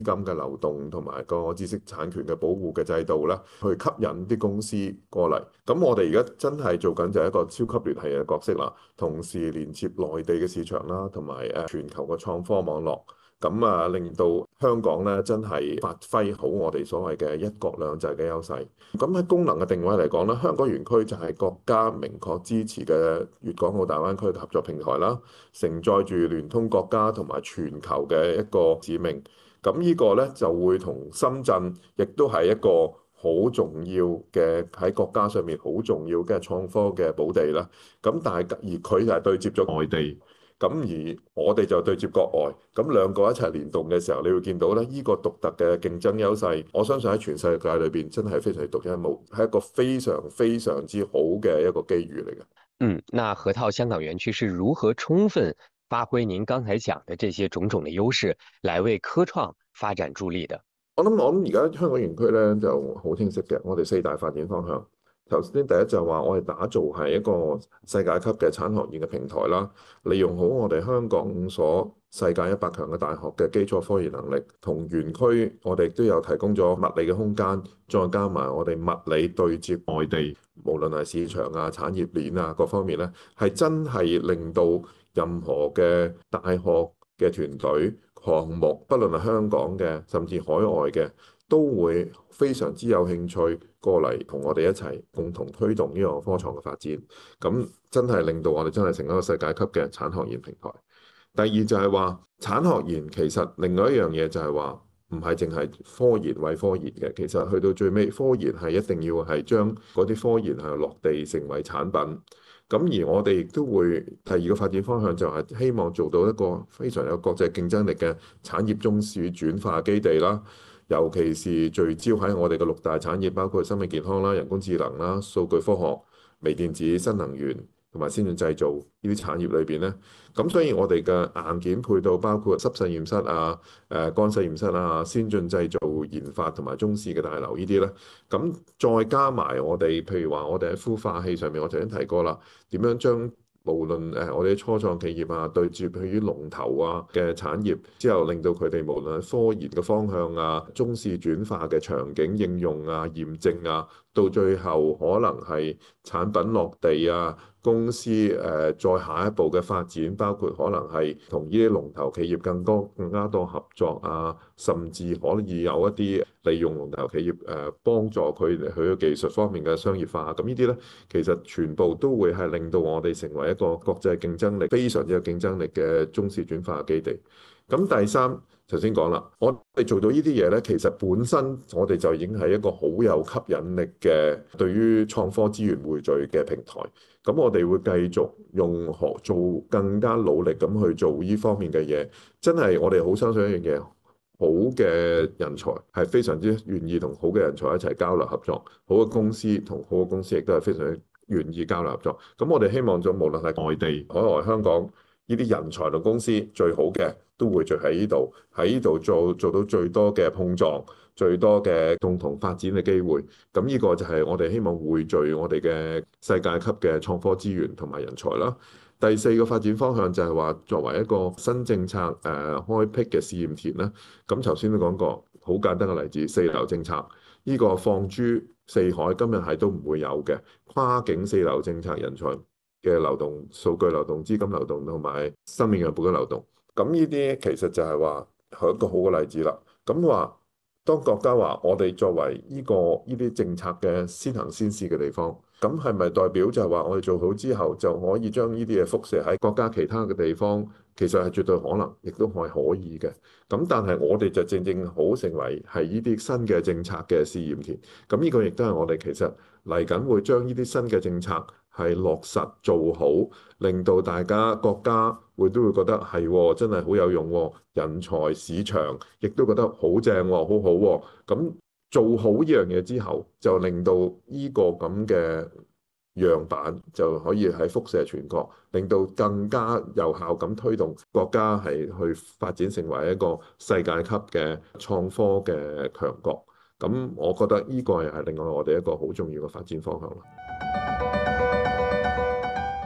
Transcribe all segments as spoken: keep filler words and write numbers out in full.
金嘅流動同埋個知識產權嘅保護嘅制度啦，去吸引啲公司過嚟。咁我哋而家真係做緊就係一個超級聯繫嘅角色啦，同時連接內地嘅市場啦，同埋誒全球嘅創科網絡。咁啊，令到香港咧真係發揮好我哋所謂嘅一國兩制嘅優勢。咁喺功能嘅定位嚟講咧，香港園區就係國家明確支持嘅粵港澳大灣區嘅合作平台啦，承載住聯通國家同埋全球嘅一個使命。咁呢個咧就會同深圳，亦都係一個好重要嘅喺國家上面好重要嘅創科嘅寶地啦。咁但係而佢就係對接咗外地。咁而我哋就對接國外，咁兩個一齊聯動嘅時候，你會見到咧，呢個獨特嘅競爭優勢，我相信喺全世界裏邊真係非常獨一無二，係一個非常非常之好嘅一個機遇嚟嘅。 嗯，那河套香港園區是如何充分發揮您剛才講的這些種種的優勢，來為科創發展助力的？ 我諗我諗而家香港園區咧就好清晰嘅，我哋四大發展方向。頭先第一就話我哋打造係一個世界級嘅產學研嘅平台啦，利用好我哋香港五所世界一百強嘅大學嘅基礎科研能力，同園區我哋都有提供咗物理嘅空間，再加埋我哋物理對接外地，無論係市場啊、產業鏈啊各方面咧，係真係令到任何嘅大學嘅團隊項目，不論係香港嘅，甚至海外嘅，都會非常之有興趣過嚟同我哋一齊共同推動呢個科創嘅發展。咁真係令到我哋真係成一個世界級嘅產學研平台。第二就係話產學研其實另外一樣嘢就係話唔係淨係科研為科研嘅，其實去到最尾科研係一定要係將嗰啲科研係落地成為產品。咁而我哋亦都會第二個發展方向就係希望做到一個非常有國際競爭力嘅產業中樞轉化基地啦，尤其是聚焦喺我哋嘅六大產業，包括生命健康啦、人工智能啦、數據科學、微電子、新能源同埋先進製造呢啲產業裏邊咧。咁所以我哋嘅硬件配套包括濕實驗室啊、誒乾實驗室啊、先進製造研發同埋中試嘅大樓呢啲咧，咁再加埋我哋，譬如話我哋喺孵化器上面，我頭先提過啦，點樣將無論誒我哋初創企業啊，對住佢啲龍頭啊嘅產業之後，令到佢哋無論係科研嘅方向啊、中試轉化嘅場景應用啊、驗證啊，到最後可能係產品落地啊。公司誒再下一步嘅發展，包括可能係同呢啲龍頭企業更多更加多合作啊，甚至可以有一啲利用龍頭企業誒幫助佢哋佢嘅技術方面嘅商業化。咁呢啲咧，其實全部都會係令到我哋成為一個國際競爭力非常之有競爭力嘅中試轉化基地。咁第三，頭先講啦，我哋做到呢啲嘢咧，其實本身我哋就已經係一個好有吸引力嘅對於創科資源匯聚嘅平台。咁我哋會繼續用學做更加努力咁去做呢方面嘅嘢。真係我哋好相信一樣嘢，好嘅人才係非常之願意同好嘅人才一齊交流合作，好嘅公司同好嘅公司亦都係非常願意交流合作。咁我哋希望咗無論係外地、海外、香港呢啲人才同公司最好嘅都會聚喺呢度，喺呢度做做到最多嘅碰撞，最多嘅共同發展嘅機會。咁呢個就係我哋希望匯聚我哋嘅世界級嘅創科資源同埋人才啦。第四個發展方向就係話作為一個新政策誒、呃、開闢嘅試驗田啦。咁頭先都講過，好簡單嘅例子，四流政策呢、這個放諸四海，今日係都唔會有嘅跨境四流政策，人才嘅流動、數據流動、資金流動同埋生命樣本嘅流動。咁呢啲其實就係話係一個好嘅例子啦。咁話當國家話我哋作為呢、這個呢啲政策嘅先行先試嘅地方，咁係咪代表就係話我哋做好之後就可以將呢啲嘢輻射喺國家其他嘅地方？其實係絕對可能，亦都係可以嘅。咁但係我哋就正正好成為係呢啲新嘅政策嘅試驗田。咁呢個亦都係我哋其實嚟緊會將呢啲新嘅政策係落實做好，令到大家國家會都會覺得係、哦、真係好有用、哦，人才市場亦都覺得好正、哦，好好、哦。咁做好呢樣嘢之後，就令到呢個咁嘅樣板就可以喺輻射全國，令到更加有效咁推動國家係去發展成為一個世界級嘅創科嘅強國。咁我覺得呢個又係另外我哋一個好重要嘅發展方向咯。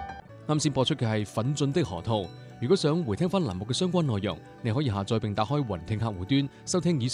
啱先播出嘅係《奮進的河套》。如果想回聽翻欄目嘅相關內容，你可以下載並打開雲聽客戶端收聽以